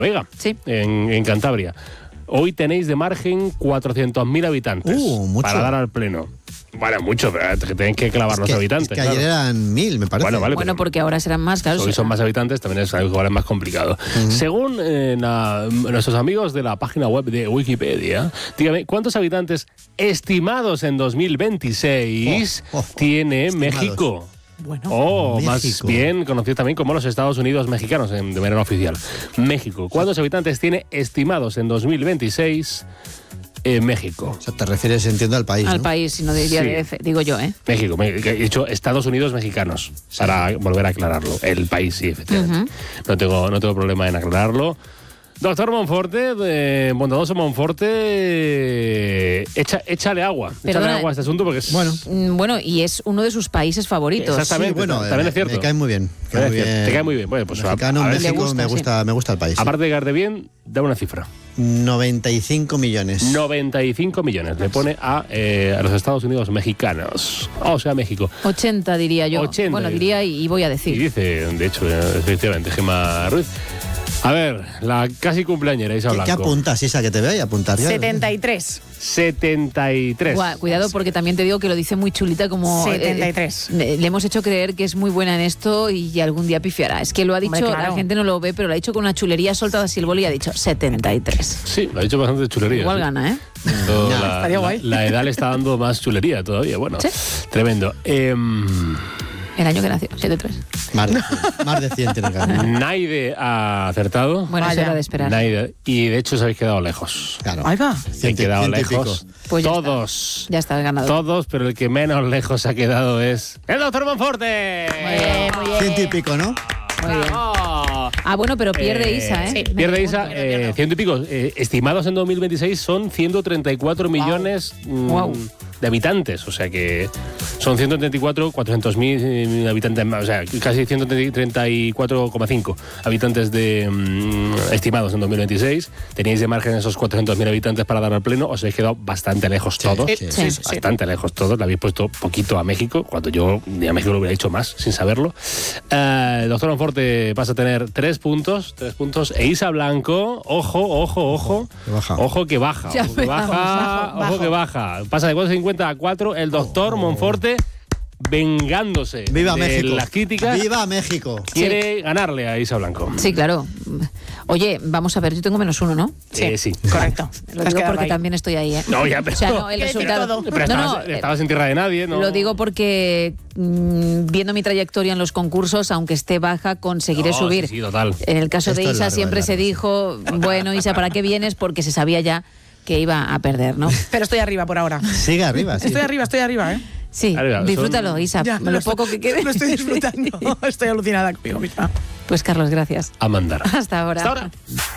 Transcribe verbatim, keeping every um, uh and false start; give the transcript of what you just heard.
Noruega, sí. en, en Cantabria. Hoy tenéis de margen cuatrocientos mil habitantes uh, mucho. para dar al pleno. Bueno, mucho, pero que tienen que clavar es los que, habitantes. Es que ayer claro. eran mil, me parece. Bueno, vale, bueno porque ahora serán más, claro. Hoy son más habitantes, también es algo igual es más complicado. Uh-huh. Según eh, na, nuestros amigos de la página web de Wikipedia, dígame, ¿cuántos habitantes estimados en dos mil veintiséis oh, oh, oh, tiene estimados. México? Bueno, o México. Más bien conocido también como los Estados Unidos mexicanos en, de manera oficial. México. ¿Cuántos habitantes tiene estimados en dos mil veintiséis en México? O sea, te refieres, entiendo, al país, Al ¿no? país, si no diría Sí. D F, digo yo, ¿eh? México. He dicho Estados Unidos mexicanos, sí. Para volver a aclararlo. El país, sí, efectivamente. Uh-huh. No tengo, no tengo problema en aclararlo. Doctor Monforte, eh, bondadoso Monforte, echa, échale agua. Perdona, échale agua a este asunto porque es... Bueno, bueno, y es uno de sus países favoritos. Exactamente, sí, bueno, también eh, es cierto. Me cae muy bien. Cae muy bien. bien. Te cae muy bien. Bueno, pues Mexicano, a, a ver, México, gusta, me, gusta, sí. me gusta el país. Aparte de caerte bien, da una cifra. noventa y cinco millones. noventa y cinco millones le pone a, eh, a los Estados Unidos mexicanos. O sea, México. ochenta diría yo. ochenta. Bueno, diría y, y voy a decir. Y dice, de hecho, efectivamente, Gemma Ruiz. A ver, la casi cumpleañera Isa Blanco. ¿Qué apuntas, Isa, que te vea y apuntar ya? setenta y tres. setenta y tres. Guau, cuidado porque también te digo que lo dice muy chulita como... setenta y tres. Eh, le hemos hecho creer que es muy buena en esto y algún día pifiará. Es que lo ha dicho, Hombre, claro. La gente no lo ve, pero lo ha dicho con una chulería soltada así el boli y ha dicho setenta y tres. Sí, lo ha dicho bastante chulería. Igual sí. gana, ¿eh? Todo, Ya, la, estaría guay. La, la edad le está dando más chulería todavía. Bueno, ¿Sí? Tremendo. Eh, El año que nació, setenta y tres. Más de, más de cien tiene que haber. Naide ha acertado. Bueno, eso Vaya. era de esperar. Naide, y de hecho os habéis quedado lejos. Claro. Ahí va. Se han quedado ciento y lejos. pico. Pues ya Todos. Ya está el ganador. Todos, pero el que menos lejos ha quedado es el doctor Monforte. Muy bien, muy bien. Ciento y pico, ¿no? Muy bien. ¡Bravo! Ah, bueno, pero pierde Eh, Isa, ¿eh? sí, Me Pierde pregunto. Isa, eh, ciento y pico. Eh, estimados en dos mil veintiséis son ciento treinta y cuatro millones mm, Wow. de habitantes. O sea que son ciento treinta y cuatro, cuatrocientos mil habitantes más. O sea, casi ciento treinta y cuatro coma cinco habitantes de mm, estimados en dos mil veintiséis. Teníais de margen esos cuatrocientos mil habitantes para dar al pleno. Os habéis quedado bastante lejos Sí, todos. sí, sí, sí. Bastante lejos todos. Le habéis puesto poquito a México, cuando yo ni a México lo hubiera hecho más, sin saberlo. Eh, el doctor Monforte pasa a tener tres puntos, tres puntos. E Isa Blanco, ojo, ojo, ojo. Que baja. Ojo que baja. Ya Ojo que veremos, baja, bajo, ojo bajo. que baja. Pasa de cuatro cincuenta a cuatro. El doctor Oh, oh. Monforte, vengándose ¡Viva de México! las críticas, ¡Viva México! quiere ganarle a Isa Blanco. Sí, claro. Oye, vamos a ver, yo tengo menos uno, ¿no? Eh, sí. Correcto. Lo Te has digo quedado porque ahí. también estoy ahí, ¿eh? No, ya, pero- O sea, no, el Quiere decir resultado... todo. Pero no, estabas, no, eh, estabas en tierra de nadie, ¿no? Lo digo porque mm, viendo mi trayectoria en los concursos, aunque esté baja, conseguiré No, subir. sí, sí, total. En el caso de Esto es Isa largo, siempre es se largo, sí. dijo, bueno, Isa, ¿para qué vienes? Porque se sabía ya que iba a perder, ¿no? Pero estoy arriba por ahora. Sigue arriba, sí. Estoy arriba, estoy arriba, ¿eh? Sí, Arriba, disfrútalo, son- Isa, Ya, lo lo poco estoy- que quede. Lo estoy disfrutando. Estoy alucinada conmigo misma. Pues Carlos, gracias. A mandar. Hasta ahora. Hasta ahora.